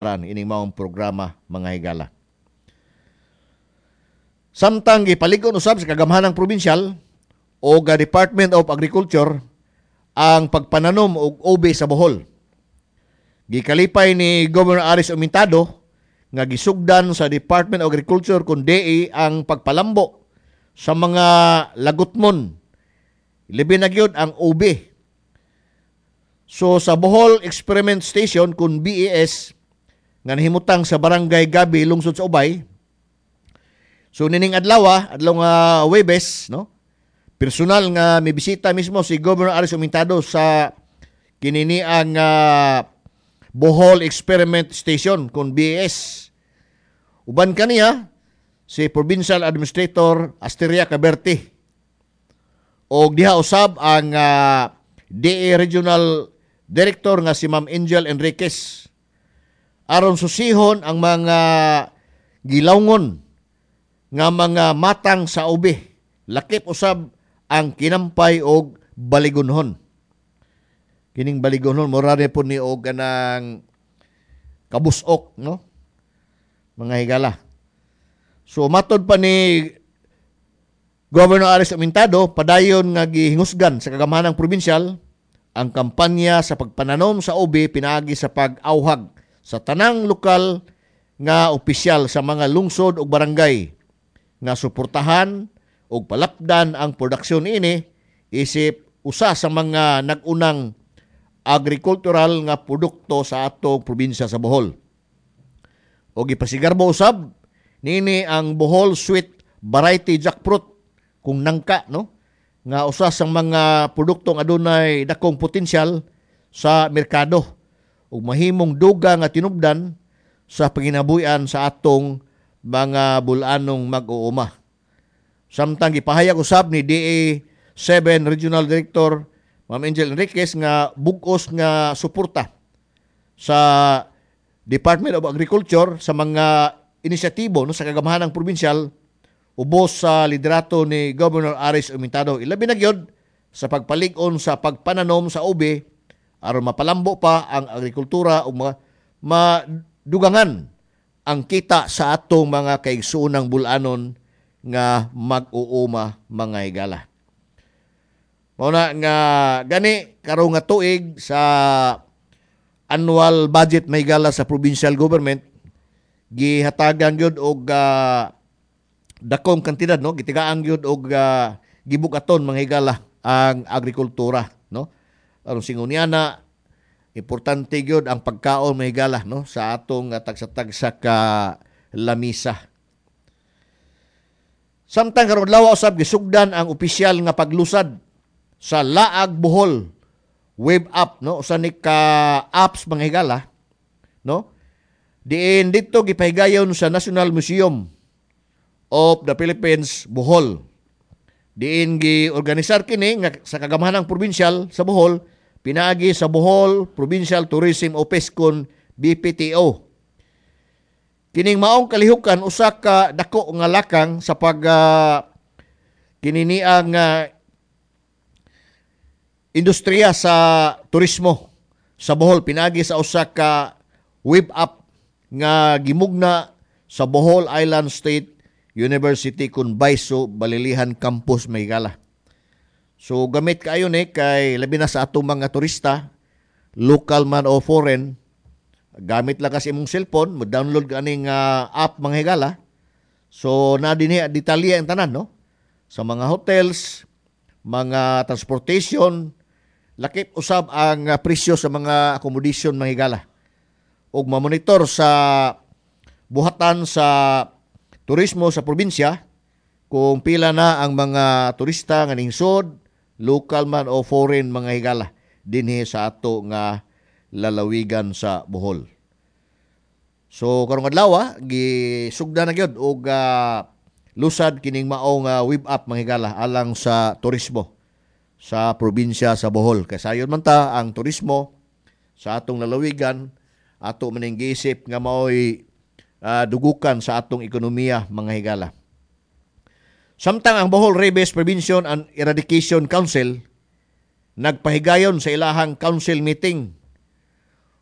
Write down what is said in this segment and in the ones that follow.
ining maong programa mga higala. Samtang gipaligon usab sa kagamhanang probinsyal o Department of Agriculture ang pagpananom og ube sa Bohol. Gikalipay ni Governor Aris Umintado nga gisugdan sa Department of Agriculture kun DA ang pagpalambo sa mga lagutmon. Libi na gyud ang ube. So sa Bohol Experiment Station kun BES nga nahimutang sa Barangay Gabi, lungsod sa Ubay. So nining adlaw nga Huwebes, no? Personal nga may bisita mismo si Governor Aris Umintado sa kinini ang Bohol Experiment Station kun BES. Uban kaniya si Provincial Administrator Asteria Caberte. O diha usab ang DA Regional Director nga si Ma'am Angel Enriquez. Aron susihon ang mga gilawngon nga mga matang sa ube. Lakip usab ang kinampay og baligunhon. Kining baligunhon mura po ni og kanang kabusok, no? Mga higala. So matod pa ni Governor Aris Umintado, padayon nga gihingusgan sa kagamhanang probinsyal ang kampanya sa pagpananom sa ube pinaagi sa pag-awhag sa tanang lokal nga opisyal sa mga lungsod ug barangay nga suportahan ug palapdan ang produksyon ini isip usa sa mga nag-unang agricultural nga produkto sa atong probinsya sa Bohol. O gipasigarbo usab nini ang Bohol Sweet Variety Jackfruit kung nangka, no? Nga usa sa mga produktong adunay dakong potensyal sa merkado ug mahimong duga nga tinubdan sa panginabuhian sa atong mga bulanong mag-uuma. Samtang gipahayag usab ni DA 7 Regional Director Ma'am Angel Enriquez nga bug-os nga suporta sa Department of Agriculture sa mga inisyatibo no, sa kagamhanang probinsyal ubos sa liderato ni Governor Aris Umintado. Ilabi na gyud sa pagpalig-on sa pagpananom sa ube aron mapalambo pa ang agrikultura ug madugangan ang kita sa atong mga kaigsuonang bulanon nga mag-uuma mga higala. Mauna nga gani karong nga tuig sa annual budget may higala sa provincial government gihatagan gyud og dakong kantidad, no? Gitigaan gyud og gibugaton mga higala ang agrikultura, no? Aron singuniana importante gyud ang pagkaon mga higala, no? Sa atong tagsa-tagsa ka lamisa. Samtang karong adlaw usab gisugdan ang opisyal nga paglusad sa Laag Bohol web app, no? Usa ni ka apps mga higala, no? Diin dito gipahigayon sa National Museum of the Philippines Bohol. Diin gi-organisar kini nga sa kagamhanang probinsyal sa Bohol pinaagi sa Bohol Provincial Tourism Office kun BPTO. Kining maong kalihukan usa ka dako nga lakang sa pag kininiang industriya sa turismo sa Bohol pinaagi sa usa ka web app nga gimugna sa Bohol Island State University kun Baiso Balilihan Campus may higala. So gamit kaayo ni kay labi na sa atong mga turista, local man o foreign, gamit lang kasi imong cellphone, mo download kaning app mga higala. So na dinhi detalye ang tanan, no? Sa mga hotels, mga transportation, lakip usab ang presyo sa mga accommodation mga higala. Ug ma-monitor sa buhatan sa turismo sa probinsya kung pila na ang mga turista nga ningsod, local man o foreign mga higala dinhi sa ato nga lalawigan sa Bohol. So karong adlaw gisugdan na gyud og lusad kining maong web app mga higala alang sa turismo sa probinsya sa Bohol. Kay sayon man ta ang turismo sa atong lalawigan ato maning giisip nga mao'y dugukan sa atong ekonomiya mga higala. Samtang ang Bohol Rabies Prevention and Eradication Council nagpahigayon sa ilahang council meeting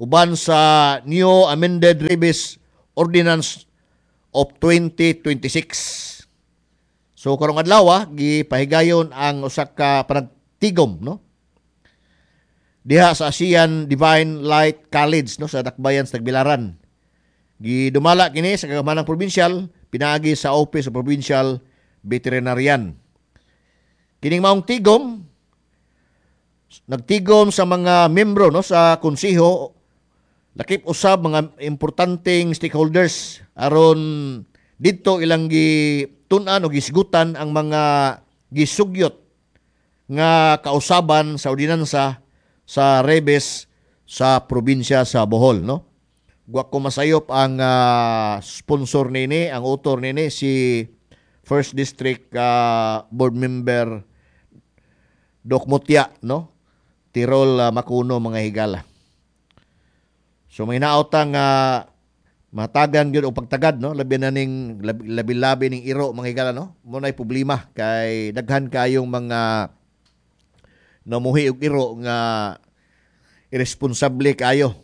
uban sa new amended Rabies Ordinance of 2026. So karong adlaw gipahigayon ang usa ka panagtigom, no? Diha sa ASEAN Divine Light College, no, sa Dakbayan sa Tagbilaran. Gidumala kini sa kagamanang probinsyal pinaagi sa Office of Provincial Veterinarian. Kining maong tigom nagtigom sa mga membro, no, sa konseho, lakip usab mga importanteng stakeholders aron didto ilang gitun-an o gisgutan ang mga gisugyot nga kausaban sa ordinansa sa rabies sa probinsya sa Bohol, no? Wa ko masayop ang sponsor nini, ang author nini si First District Board Member Doc Mutya, no? Tirol Macuno, mga higala. So may naotang matagan gyud og pagtagad, no? Labi na ning labi ning iro, mga higala, no? Mo nay problema kay daghan kayong mga namuhi og iro nga irresponsable kayo.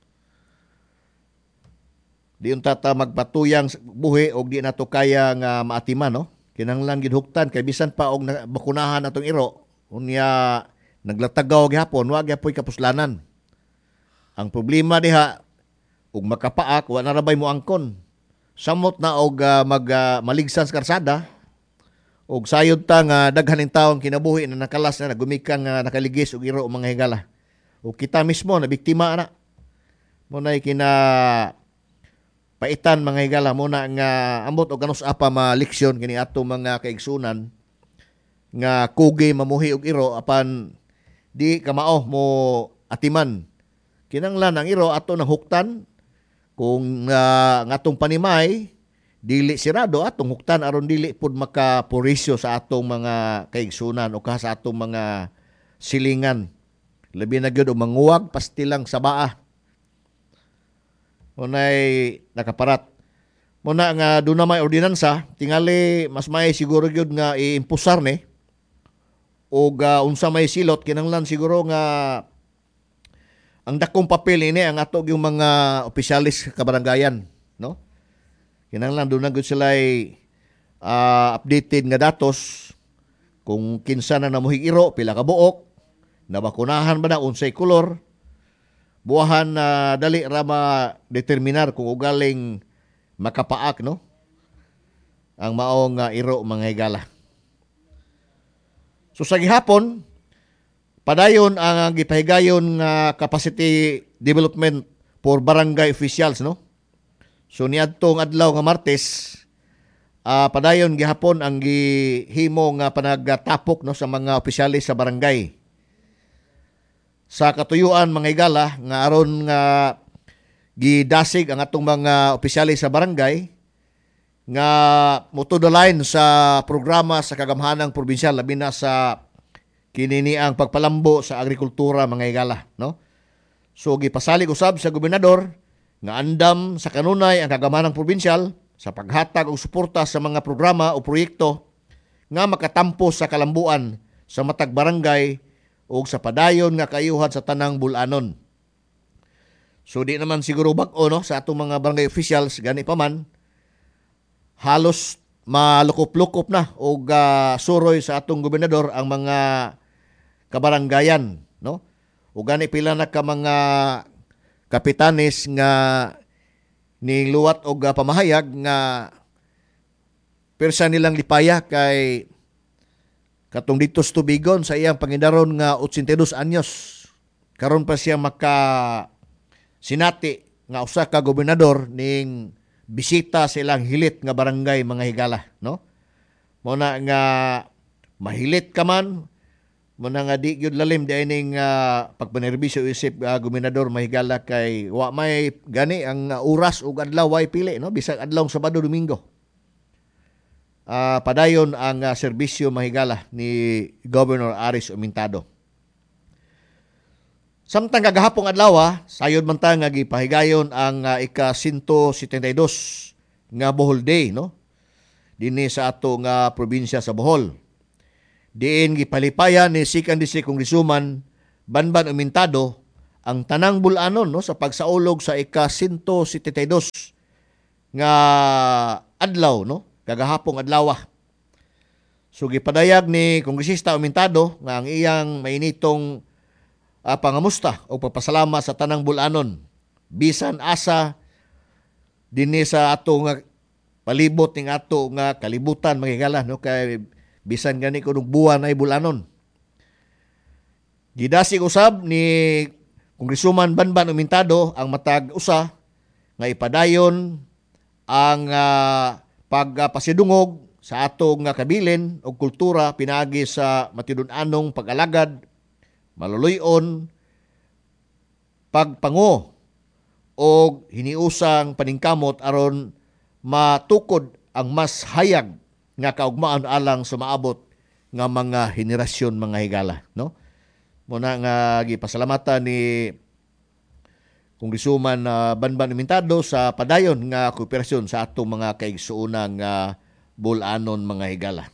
Di unta ta magpatuyang buhi og di nato kaya nga maatiman, no? Kinahanglan gid huktan kay bisan pa og bakunahan atong iro, unya naglatagaw gihapon, wa gyapon kapuslanan. Ang problema diha ug makapaak wa na rabay mo angkon. Samot na og maligsan sa karsada ug sayod ta nga daghaning taong kinabuhi na nakalas na nagumikang nakaligis og iro, mga higala. Ug kita mismo na biktima na. Mo nay kina paitan, mga higala, mo na nga ambot og kanus apa maleksyon kini ato mga kaigsunan nga kugi mamuhi og iro apan di kamao mo atiman. Kinahanglan ang iro ato nang huktan kung ngatong panimay dili sirado atong huktan aron dili pud makapurisyo sa atong mga kaigsunan o sa atong mga silingan. Labi na gyud og manguwag pastilang sa baa. Unay nakaparat. Muna nga doon na may ordinansa, tingali mas may siguro gyud nga iimpusar ni o unsa may silot, kinahanglan siguro nga ang dakong papel ini ang ato yung mga opisyalis sa kabaranggayan, no? Kinahanglan doon na gyud sila updated nga datos kung kinsa na namuhig iro, pila ka buok, nabakunahan ba na, unsay kolor, buwahan na dali ra ma-determinar kung ugaling makapaak, no? Ang maong iro, mga higala. So sa gihapon, padayon ang gipahigayon nga capacity development for barangay officials, no? So niadtong adlaw nga Martes, padayon gihapon ang gihimo nga panagtapok, no, sa mga opisyalis sa barangay. Sa katuyuan, mga higala, nga aron nga gidasig ang atong mga opisyalis sa barangay nga moto the line sa programa sa kagamhanang probinsyal, labi na sa kinini ang pagpalambo sa agrikultura, mga higala, no? So gipasalig usab sa gobernador nga andam sa kanunay ang kagamhanang probinsyal sa paghatag og suporta sa mga programa o proyekto nga makatampo sa kalambuan sa matag barangay o sa padayon nga kayuhan sa tanang bulanon. So di naman siguro bag-o, no, sa atong mga barangay officials, gani pa man halos malukop-lukop na o suroy sa atong gobernador ang mga kabaranggayan, no? O gani pila na ka mga kapitanes nga niluwat og pamahayag nga persa nilang lipaya kay katong dito sa Tubigon sa iyang pangindaron nga 82 anyos. Karon pa siya sinati nga usa ka gobernador ning bisita sa ilang hilit nga barangay, mga higala, no? Muna nga mahilit ka man, muna nga di gyud lalim di ning pagpanerbisyo isip gobernador, mahigala kay wa may gani ang oras ug adlaw way pili, no? Bisag adlaw Sabado Domingo. Padayon ang serbisyo, mahigala, ni Governor Aris Umintado. Samtang kagahapong adlaw, sayod man ta nga gipahigayon ang ika-172 nga Bohol Day, no? Dinhi sa ato nga probinsya sa Bohol. Diin gipalipayan ni Second District Congresswoman Banban Umintado ang tanang bulanon no, sa pagsaulog sa ika-172 nga adlaw no, kagahapong adlaw. So gipadayag ni Kongresista Umentado nga ang iyang mainitong pangamusta o papasalamat sa tanang bulanon bisan asa dinhi sa ato nga palibot ning ato nga kalibutan magigala no, kay bisan gani kuno buwan ay bulanon. Gidasig usab ni Congresswoman Banban Umentado ang matag usa nga ipadayon ang pagpasidungog sa atong nga kabilin o kultura pinaagi sa matidun-anong pag-alagad, maluluyon, pagpango o hiniusang paningkamot aron matukod ang mas hayag nga kaugmaan alang sumaabot nga mga henerasyon mga higala no. Muna nga gipasalamatan ni Congresswoman Banban Umentado sa padayon nga kooperasyon sa atong mga kaigsuonang bulanon mga higala.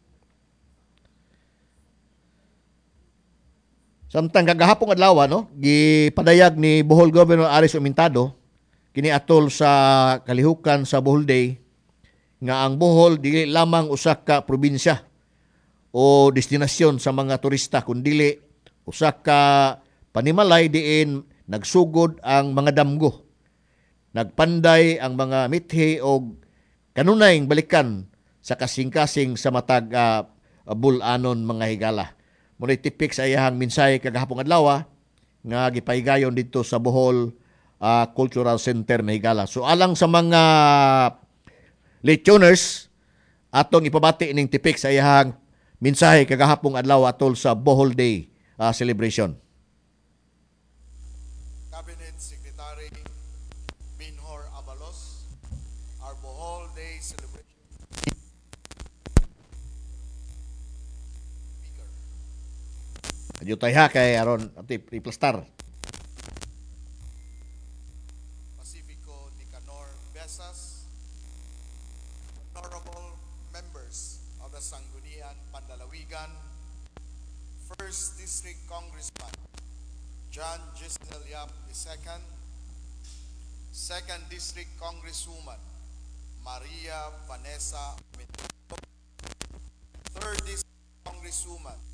Samtang kagahapong adlaw no, gipadayag ni Bohol Governor Aris Umentado kini atol sa kalihukan sa Bohol Day nga ang Bohol dili lamang usa ka probinsya o destinasyon sa mga turista kundi usa ka panimalay diin nagsugod ang mga damgo. Nagpanday ang mga mithi o kanunay balikan sa kasing-kasing sa matag bulanon mga higala. Muna tipik sa iyahang minsay kagahapong adlaw nga gipahigayon dito sa Bohol Cultural Center na higala. So alang sa mga listeners atong ipabati ning tipik sa iyahang mensahe kagahapong adlaw atol sa Bohol Day celebration. Cabinet Secretary Binhor Abalos, our Bohol Day celebration. Speaker. Adyo ha kay aron iplastar. Pacifico Nicanor Besas, honorable members of the Sangguniang Panlalawigan, First District Congressman John Gisnel Yap II, Second District Congresswoman Maria Vanessa Umentado, Third District Congresswoman